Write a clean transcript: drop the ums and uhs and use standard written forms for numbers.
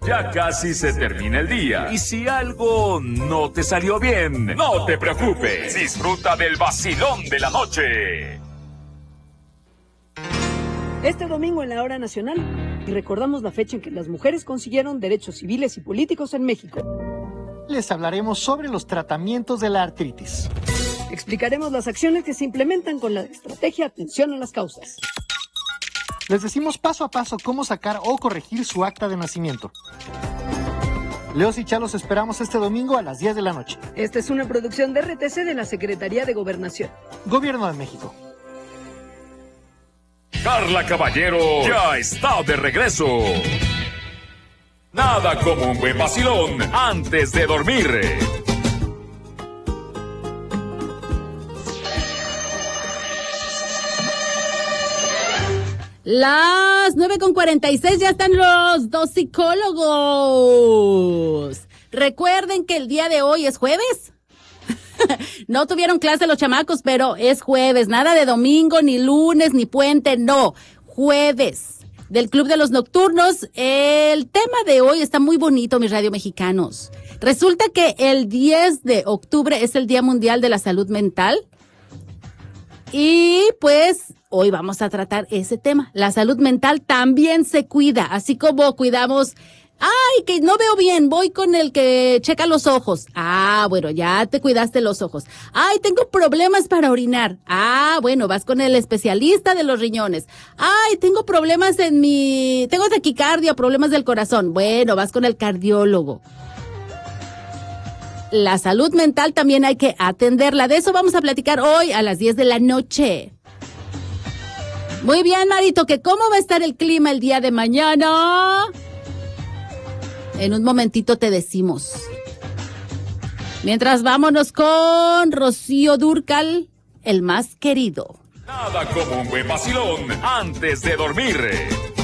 Ya casi se termina el día. Y si algo no te salió bien, no te preocupes. Disfruta del vacilón de la noche. Este domingo en la Hora Nacional, y recordamos la fecha en que las mujeres consiguieron derechos civiles y políticos en México. Les hablaremos sobre los tratamientos de la artritis. Explicaremos las acciones que se implementan con la estrategia Atención a las Causas. Les decimos paso a paso cómo sacar o corregir su acta de nacimiento. Leos y Chá los esperamos este domingo a las 10 de la noche. Esta es una producción de RTC de la Secretaría de Gobernación. Gobierno de México. Carla Caballero ya está de regreso. Nada como un buen vacilón antes de dormir. Las 9:46 ya están los dos psicólogos. Recuerden que el día de hoy es jueves. No tuvieron clase los chamacos, pero es jueves. Nada de domingo, ni lunes, ni puente, no. Jueves. Del Club de los Nocturnos. El tema de hoy está muy bonito, mis radio mexicanos. Resulta que el 10 de octubre es el Día Mundial de la Salud Mental. Y pues hoy vamos a tratar ese tema. La salud mental también se cuida, así como cuidamos. Ay, que no veo bien, voy con el que checa los ojos. Ah, bueno, ya te cuidaste los ojos. Ay, tengo problemas para orinar. Ah, bueno, vas con el especialista de los riñones. Ay, tengo problemas tengo taquicardia, problemas del corazón. Bueno, vas con el cardiólogo. La salud mental también hay que atenderla. De eso vamos a platicar hoy a las 10 de la noche. Muy bien, Marito, que cómo va a estar el clima el día de mañana. En un momentito te decimos. Mientras vámonos con Rocío Dúrcal, el más querido. Nada como un buen vacilón antes de dormir.